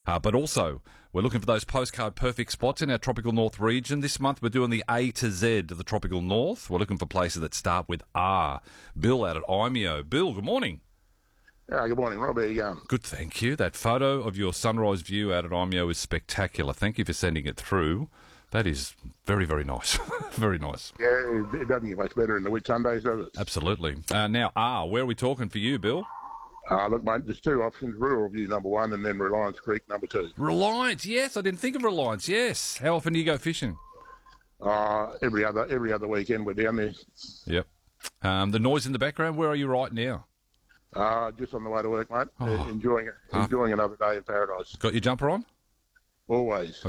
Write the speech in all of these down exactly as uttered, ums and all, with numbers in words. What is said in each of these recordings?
Uh, but also, we're looking for those postcard perfect spots in our Tropical North region. This month, we're doing the A to Z of the Tropical North. We're looking for places that start with R. Bill out at Imeo. Bill, good morning. Uh, good morning, Rob. How you going? Good, thank you. That photo of your sunrise view out at Imeo is spectacular. Thank you for sending it through. That is very, very nice. Very nice. Yeah, it doesn't get much better in the Whitsundays, does it? Absolutely. Uh, now, R, where are we talking for you, Bill? Uh, look, mate, there's two options. Rural View, number one, and then Reliance Creek, number two. Reliance, yes. I didn't think of Reliance, yes. How often do you go fishing? Uh, every other every other weekend we're down there. Yep. Um, the noise in the background, where are you right now? Uh, just on the way to work, mate. Oh. Uh, enjoying it. Enjoying another day in paradise. Got your jumper on? Always.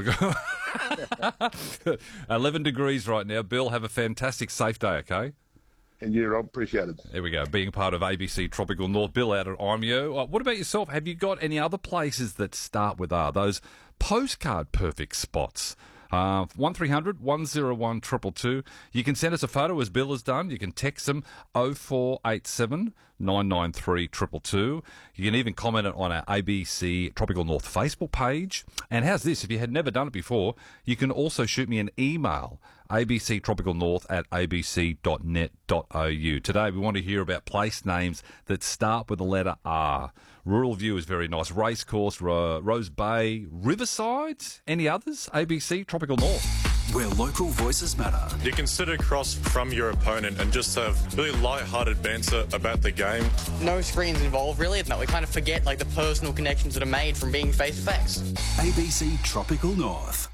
eleven degrees right now. Bill, have a fantastic, safe day, okay? And you, Rob, appreciate it. There we go. Being a part of A B C Tropical North. Bill out at Imeo. Uh, what about yourself? Have you got any other places that start with R? Those postcard perfect spots. Uh, one three hundred one oh one two two two. You can send us a photo as Bill has done. You can text them oh four eight seven nine nine three two two two. You can even comment it on our A B C Tropical North Facebook page. And how's this? If you had never done it before, you can also shoot me an email, abctropicalnorth at abc dot net dot a u. Today we want to hear about place names that start with the letter R. Rural View is very nice. Racecourse, Ro- Rose Bay, Riverside. Any others? A B C Tropical North. Where local voices matter. You can sit across from your opponent and just have really light-hearted banter about the game. No screens involved, really. No, we kind of forget like the personal connections that are made from being face-to-face. A B C Tropical North.